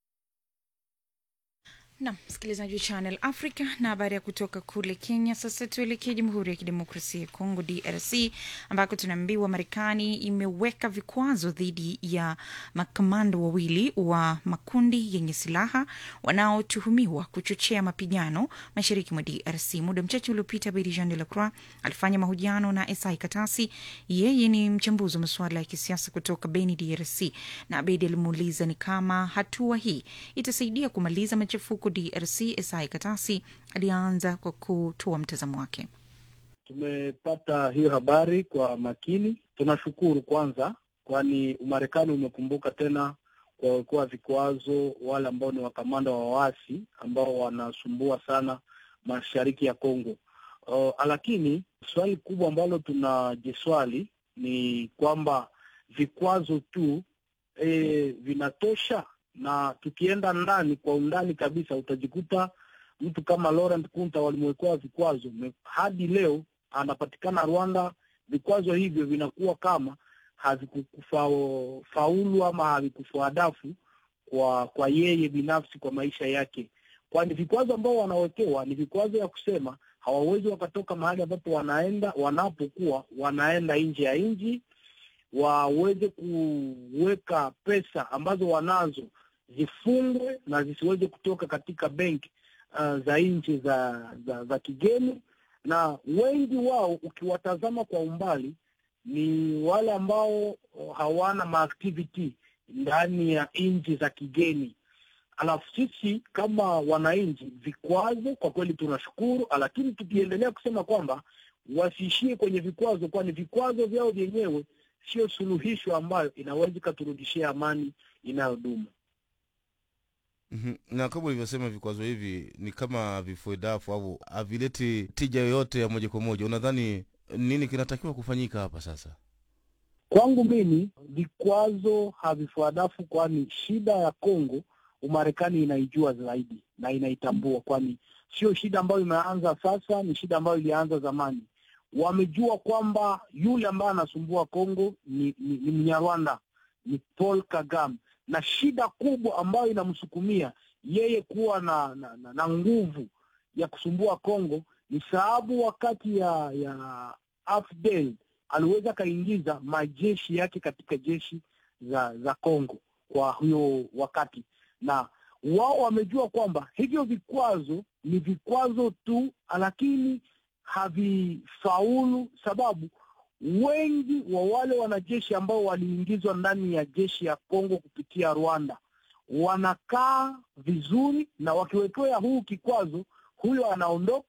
Na msikilizaji wa Channel Africa, na habari ya kutoka kule Kenya. Sasa tuelekee Jamhuri ya Kidemokrasia ya Kongo DRC, ambako tunaambiwa Marekani imeweka vikwazo dhidi ya makamando wawili wa makundi yenye silaha wanaotuhumiwa kuchochea mapigano mashariki mwa DRC. Muda mchache uliopita, Bedi Jean de la Croix alifanya mahojiano na Esai Katasi. Yeye ni mchambuzi wa masuala ya kisiasa kutoka Beni, DRC, na Bedi alimuuliza ni kama hatua hii itasaidia kumaliza machafuko DRC. Esai Katasi alianza kwa kutoa mtazamo wake. Tumepata hiyo habari kwa makini. Tunashukuru kwanza, kwani Umarekani umekumbuka tena kwa vikwazo wale ambao ni wakamanda wa waasi ambao wanasumbua sana mashariki ya Kongo. Lakini swali kubwa ambalo tunajiswali ni kwamba vikwazo tu vinatosha? Na tukienda ndani kwa undani kabisa, utajikuta mtu kama Laurent Kunta walimwekea vikwazo, hadi leo anapatikana Rwanda. Vikwazo hivyo vinakuwa kama havikufaulu ama havikufuadafu kwa yeye binafsi kwa maisha yake, kwani vikwazo ambao wanawekewa ni vikwazo ya kusema hawawezi wakatoka mahali ambapo wanapokuwa wanaenda nje ya nchi, waweze kuweka pesa ambazo wanazo zifungwe na zisiweze kutoka katika benki za nchi za kigeni. Na wengi wao ukiwatazama kwa umbali ni wale ambao hawana maactivity ndani ya nchi za kigeni. Alafu sisi kama wananchi, vikwazo kwa kweli tunashukuru, lakini tukiendelea kusema kwamba wasiishie kwenye vikwazo, kwani vikwazo vyao vyenyewe sio suluhisho ambayo inaweza kuturudishia amani inayodumu. Na kama ulivyosema, vikwazo hivi ni kama vifuedafu au havileti tija yoyote ya moja kwa moja. Unadhani nini kinatakiwa kufanyika hapa sasa? Kwangu mimi vikwazo havifuadafu, kwani shida ya Kongo Umarekani inaijua zaidi na inaitambua, kwani sio shida ambayo imeanza sasa, ni shida ambayo ilianza zamani. Wamejua kwamba yule ambaye anasumbua Kongo ni Mnyarwanda, ni Paul Kagame, na shida kubwa ambayo inamsukumia yeye kuwa na nguvu ya kusumbua Kongo ni sababu wakati ya AFDL aliweza kaingiza majeshi yake katika jeshi za Kongo kwa hiyo wakati, na wao wamejua kwamba hivyo vikwazo ni vikwazo tu, lakini havifaulu, sababu wengi wa wale wanajeshi ambao waliingizwa ndani ya jeshi ya Kongo kupitia Rwanda wanakaa vizuri, na wakiwekewa huu kikwazo, huyo anaondoka,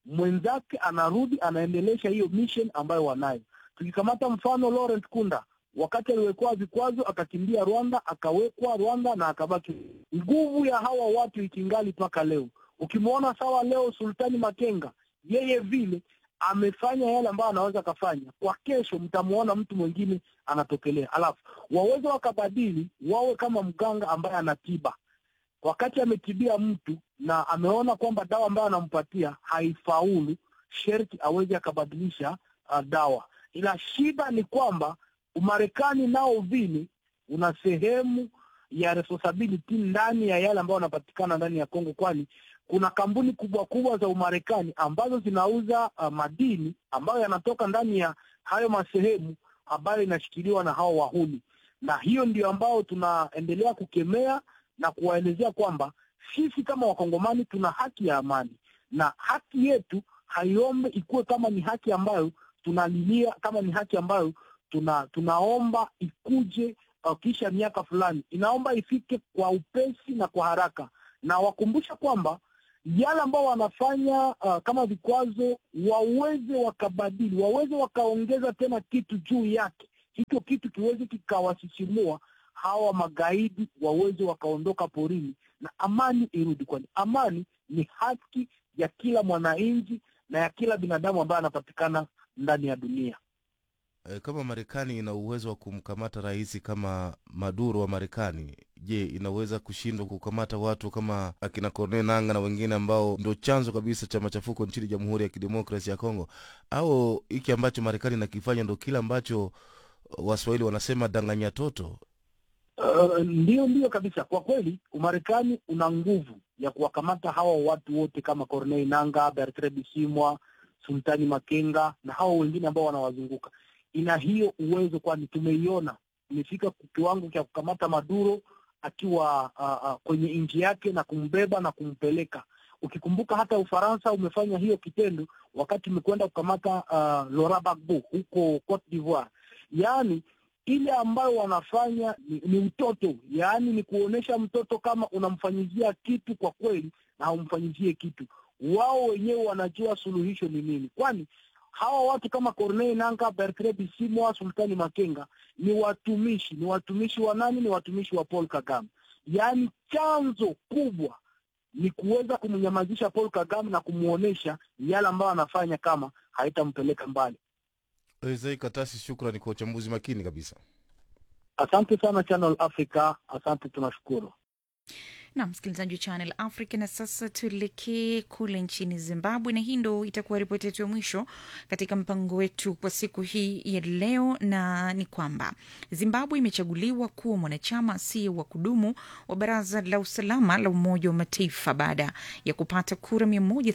mwenzake anarudi anaendelesha hiyo mission ambayo wanayo. Tukikamata mfano Laurent Kunda, wakati aliwekwa vikwazo akakimbia Rwanda, akawekwa Rwanda na akabaki. Nguvu ya hawa watu ikingali mpaka leo. Ukimwona sawa leo Sultani Makenga, yeye vile amefanya yale ambayo anaweza kafanya, kwa kesho mtamuona mtu mwingine anatokelea. Alafu waweze wakabadili, wawe kama mganga ambaye anatiba. Wakati ametibia mtu na ameona kwamba dawa ambayo anampatia haifaulu, sherti aweze akabadilisha dawa. Ila shida ni kwamba Umarekani nao vile una sehemu ya responsibility ndani ya yale ambayo yanapatikana ndani ya Kongo, kwani kuna kampuni kubwa kubwa za Umarekani ambazo zinauza madini ambayo yanatoka ndani ya hayo masehemu ambayo inashikiliwa na hao wahuni. Na hiyo ndio ambao tunaendelea kukemea na kuwaelezea kwamba sisi kama Wakongomani tuna haki ya amani, na haki yetu haiombe ikuwe kama ni haki ambayo tunalilia, kama ni haki ambayo tunaomba ikuje kisha miaka fulani. Inaomba ifike kwa upesi na kwa haraka, na wakumbusha kwamba yale ambao wanafanya kama vikwazo waweze wakabadili, waweze wakaongeza tena kitu juu yake, hicho kitu kiweze kikawasisimua hawa magaidi, waweze wakaondoka porini na amani irudi, kwani amani ni haki ya kila mwananchi na ya kila binadamu ambaye anapatikana ndani ya dunia. Kama Marekani ina uwezo wa kumkamata rais kama Maduro wa Marekani, je, inaweza kushindwa kukamata watu kama akina Corneille Nangaa na wengine ambao ndio chanzo kabisa cha machafuko nchini Jamhuri ya Kidemokrasia ya Kongo? Au hiki ambacho Marekani nakifanya ndio kila ambacho Waswahili wanasema danganya toto? Ndio kabisa. Kwa kweli Umarekani una nguvu ya kuwakamata hawa watu wote kama Corneille Nangaa, Bertrand Bisimwa, Sultani Makenga na hao wengine ambao wanawazunguka. Ina hiyo uwezo, kwani tumeiona imefika kiwango cha kukamata Maduro akiwa kwenye nchi yake na kumbeba na kumpeleka. Ukikumbuka hata Ufaransa umefanya hiyo kitendo wakati umekwenda kukamata Laurent Gbagbo huko Cote d'Ivoire. Yaani ile ambayo wanafanya ni utoto, yaani ni kuonesha mtoto kama unamfanyizia kitu kwa kweli na haumfanyizie kitu. Wao wenyewe wanajua suluhisho ni nini, kwani hawa watu kama Corneille Nangaa, Bertrand Bisimwa, Sultani Makenga ni watumishi wa nani? Ni watumishi wa Paul Kagame. Yaani chanzo kubwa ni kuweza kumnyamazisha Paul Kagame na kumuonesha yale ambayo anafanya kama haitampeleka mbali. Isaiah Katasi, shukrani kwa uchambuzi makini kabisa. Asante sana Channel Africa, asante, tunashukuru. Na msikilizaji wa Channel Africa, na sasa tuelekee kule nchini Zimbabwe, na hii ndo itakuwa ripoti yetu ya mwisho katika mpango wetu kwa siku hii ya leo, na ni kwamba Zimbabwe imechaguliwa kuwa mwanachama asiye wa kudumu wa Baraza la Usalama la Umoja wa Mataifa baada ya kupata kura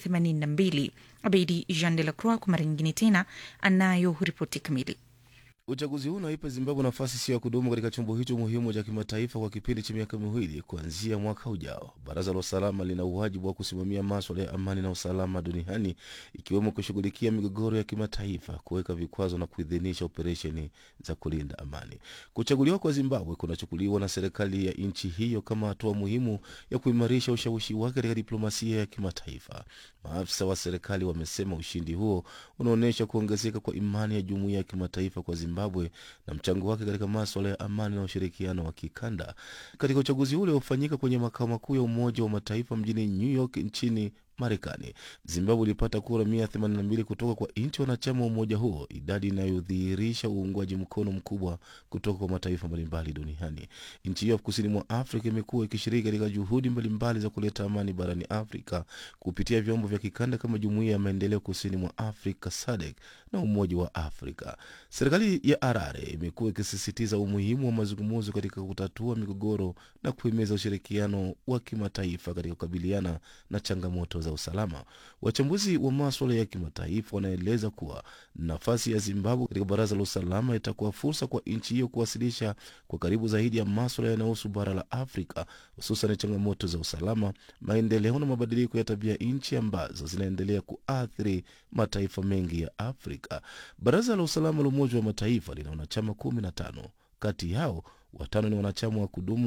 182. Abedi Jean de la Croix kwa mara nyingine tena anayo ripoti kamili. Uchaguzi huu unaipa Zimbabwe nafasi sio ya kudumu katika chombo hicho muhimu cha kimataifa kwa kipindi cha miaka miwili kuanzia mwaka ujao. Baraza la Usalama lina uwajibu wa kusimamia masuala ya amani na usalama duniani, ikiwemo kushughulikia migogoro ya kimataifa, kuweka vikwazo na kuidhinisha operesheni za kulinda amani. Kuchaguliwa kwa Zimbabwe kunachukuliwa na serikali ya nchi hiyo kama hatua muhimu ya kuimarisha ushawishi wake katika diplomasia ya kimataifa. Maafisa wa serikali wamesema ushindi huo unaonyesha kuongezeka kwa imani ya jumuiya ya kimataifa kwa Zimbabwe na mchango wake katika masuala ya amani na ushirikiano wa kikanda. Katika uchaguzi ule uliofanyika kwenye makao makuu ya Umoja wa Mataifa mjini New York nchini Marekani, Zimbabwe ilipata kura 182 kutoka kwa nchi wanachama wa umoja huo, idadi inayodhihirisha uungwaji mkono mkubwa kutoka kwa mataifa mbalimbali duniani. Nchi hiyo kusini mwa Afrika imekuwa ikishiriki katika juhudi mbalimbali za kuleta amani barani Afrika kupitia vyombo vya kikanda kama Jumuiya ya Maendeleo Kusini mwa Afrika SADC na Umoja wa Afrika. Serikali ya Harare imekuwa ikisisitiza umuhimu wa mazungumzo katika kutatua migogoro na kuhimiza ushirikiano wa kimataifa katika kukabiliana na changamoto za usalama. Wachambuzi wa masuala ya kimataifa wanaeleza kuwa nafasi ya Zimbabwe katika Baraza la Usalama itakuwa fursa kwa nchi hiyo kuwasilisha kwa karibu zaidi ya masuala yanayohusu bara la Afrika, hususan changamoto za usalama, maendeleo na mabadiliko ya tabia nchi ambazo zinaendelea kuathiri mataifa mengi ya Afrika. Baraza la Usalama la Umoja wa Mataifa lina wanachama 15. Kati yao 5 ni wanachama wa kudumu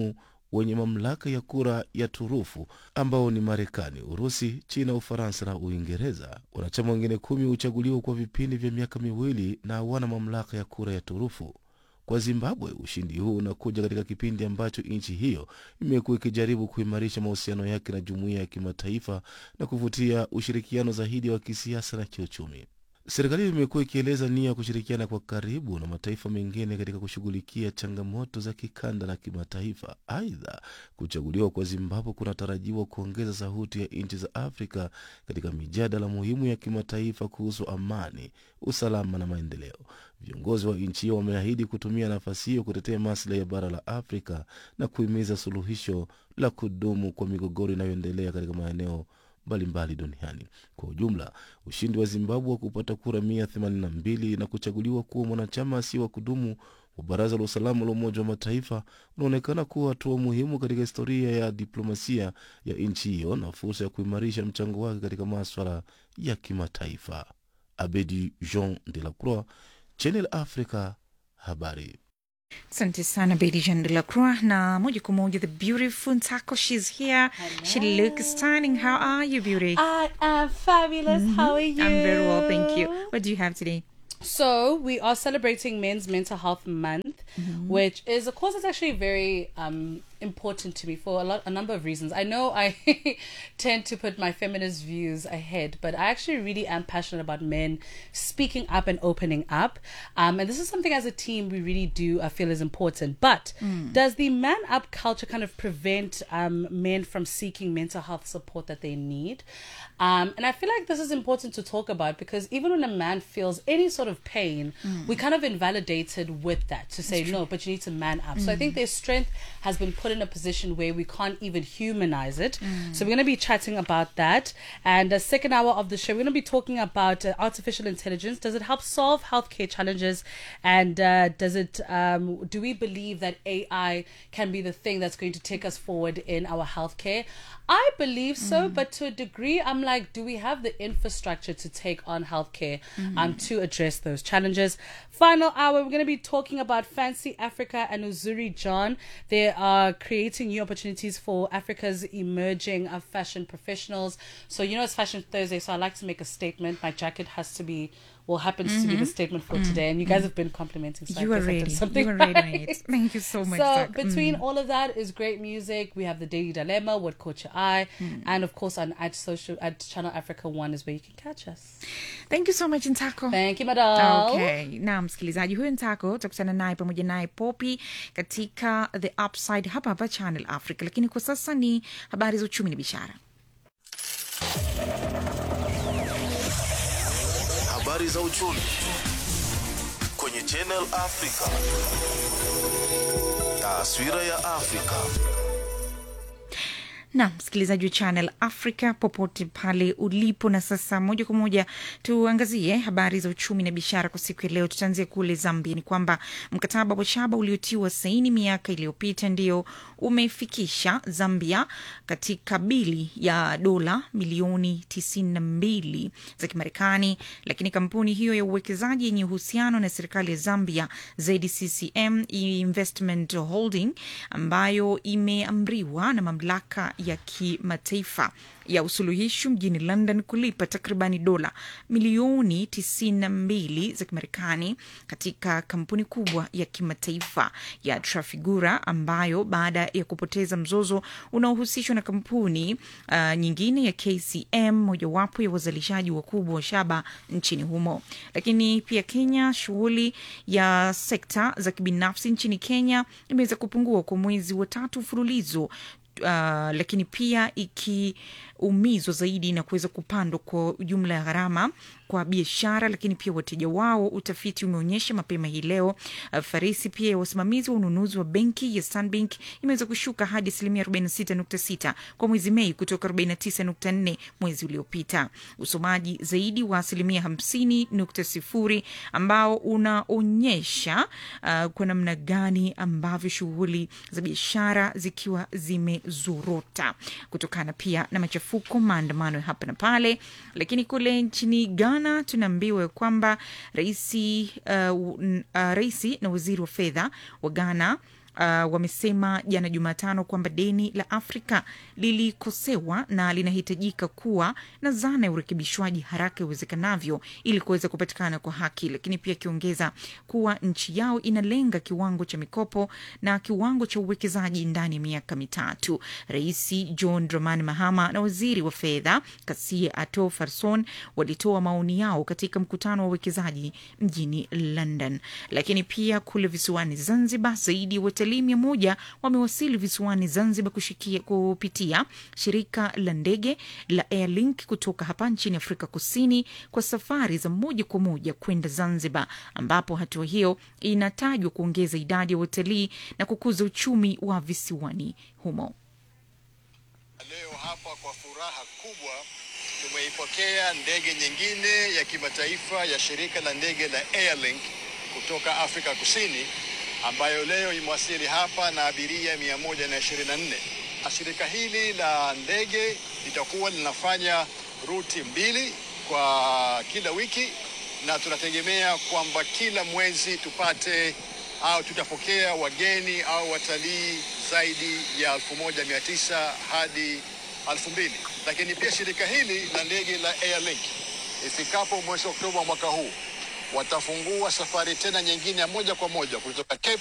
wenye mamlaka ya kura ya turufu ambao ni Marekani, Urusi, China, Ufaransa na Uingereza. Wanachama wengine 10 huchaguliwa kwa vipindi vya miaka miwili na hawana mamlaka ya kura ya turufu. Kwa Zimbabwe, ushindi huu unakuja katika kipindi ambacho nchi hiyo imekuwa ikijaribu kuimarisha mahusiano yake na jumuiya ya kimataifa na kuvutia ushirikiano zaidi wa kisiasa na kiuchumi. Serikali imekuwa ikieleza nia ya kushirikiana kwa karibu na mataifa mengine katika kushughulikia changamoto za kikanda na kimataifa. Aidha, kuchaguliwa kwa Zimbabwe kunatarajiwa kuongeza sauti ya nchi za Afrika katika mijadala muhimu ya kimataifa kuhusu amani, usalama na maendeleo. Viongozi wa nchi hiyo wameahidi kutumia nafasi hiyo kutetea maslahi ya bara la Afrika na kuhimiza suluhisho la kudumu kwa migogoro inayoendelea katika maeneo mbalimbali duniani. Kwa ujumla, ushindi wa Zimbabwe wa kupata kura 182 na kuchaguliwa kuwa mwanachama asiye wa kudumu wa Baraza la Usalama la Umoja wa Mataifa unaonekana kuwa hatua muhimu katika historia ya diplomasia ya nchi hiyo na fursa ya kuimarisha mchango wake katika masuala ya kimataifa. Abedi Jean de la Croix, Channel Africa, habari. Asante sana Bedi Jean de la Croix. Na moja kwa moja, the beautiful Ntako, she's here. Hello. She looks stunning. How are you, beauty? I am fabulous. How are you? I'm very well, thank you. What do you have today? So we are celebrating Men's Mental Health Month, which is a cause that's actually very important to me for a number of reasons. I know I tend to put my feminist views ahead, but I actually really am passionate about men speaking up and opening up. And this is something as a team we really do feel is important. But does the man up culture kind of prevent men from seeking mental health support that they need? And I feel like this is important to talk about, because even when a man feels any sort of pain, we kind of invalidated with that to say, no, but you need to man up. So I think their strength has been put in a position where we can't even humanize it. So we're going to be chatting about that. And the second hour of the show, we're going to be talking about artificial intelligence. Does it help solve healthcare challenges? And does it? Do we believe that AI can be the thing that's going to take us forward in our healthcare? I believe so, but to a degree, I'm like, do we have the infrastructure to take on healthcare to address those challenges? Final hour, we're going to be talking about Fancy Africa and Uzuri John. They are creating new opportunities for Africa's emerging fashion professionals. So, you know, it's Fashion Thursday, so I like to make a statement. My jacket has to be, well, happens to be the statement for today. And you guys have been complimenting. So you are ready. Something you are ready on it. Thank you so much. So between all of that is great music. We have the Daily Dilemma, What Caught Your Eye, and of course on at Channel Africa 1 is where you can catch us. Thank you so much, Ntako. Thank you, madam. Okay. Na msikilizaji, huyu Ntako tutakutana naye pamoja naye Poppy katika The Upside hapa Channel Africa. Lakini kwa sasa ni habari za uchumi na biashara. Habari za uchumi kwenye Channel Africa. Taswira ya Afrika. Na msikilizaji wa Channel Africa popote pale ulipo, na sasa moja kwa moja tuangazie habari za uchumi na biashara kwa siku ya leo. Tutaanzia kule Zambia. Ni kwamba mkataba wa shaba uliotiwa saini miaka iliyopita ndio umefikisha Zambia katika bili ya dola milioni 92 za Kimarekani, lakini kampuni hiyo ya uwekezaji yenye uhusiano na serikali ya Zambia, ZCCM Investment Holding, ambayo imeamriwa na mamlaka ya kimataifa ya usuluhisho mjini London kulipa takribani dola milioni 92 za Kimarekani katika kampuni kubwa ya kimataifa ya Trafigura, ambayo baada ya kupoteza mzozo unaohusishwa na kampuni nyingine ya KCM, mojawapo ya wazalishaji wakubwa wa shaba nchini humo. Lakini pia Kenya, shughuli ya sekta za kibinafsi nchini Kenya imeweza kupungua kwa mwezi wa 3 mfululizo, lakini pia ikiumizwa zaidi na kuweza kupandwa kwa jumla ya gharama kwa biashara, lakini pia wateja wao. Utafiti umeonyesha mapema hii leo farisi pia ya wasimamizi wa ununuzi wa benki ya Stanbic imeweza kushuka hadi 46.6 kwa mwezi Mei kutoka 49.4 mwezi uliopita. Usomaji zaidi wa 50.0 ambao unaonyesha kwa namna gani ambavyo shughuli za biashara zikiwa zimezorota kutokana pia na machafuko, maandamano hapa na pale. Lakini kule nchini Ghana tunaambiwa kwamba raisi na waziri wa fedha wa Ghana wamesema jana Jumatano kwamba deni la Afrika lilikosewa na linahitajika kuwa na zana ya urekebishwaji haraka iwezekanavyo ili kuweza kupatikana kwa haki, lakini pia akiongeza kuwa nchi yao inalenga kiwango cha mikopo na kiwango cha uwekezaji ndani ya miaka mitatu. Rais John Dramani Mahama na waziri wa fedha Kasia Ato Farson walitoa maoni yao katika mkutano wa uwekezaji mjini London. Lakini pia kule visiwani Zanzibar, zaidi ya watalii 100 wamewasili visiwani Zanzibar kupitia shirika la ndege la Airlink kutoka hapa nchini Afrika Kusini kwa safari za moja kwa moja kwenda Zanzibar, ambapo hatua hiyo inatajwa kuongeza idadi ya watalii na kukuza uchumi wa visiwani humo. Leo hapa kwa furaha kubwa tumeipokea ndege nyingine ya kimataifa ya shirika la ndege la Airlink kutoka Afrika Kusini, ambayo leo imewasili hapa na abiria 124. Shirika hili la ndege litakuwa linafanya ruti 2 kwa kila wiki, na tunategemea kwamba kila mwezi tutapokea wageni au watalii zaidi ya 1900 hadi 2000. Lakini pia shirika hili la ndege la Airlink ifikapo mwezi Oktoba mwaka huu watafungua safari tena nyingine ya moja kwa moja kutoka Cape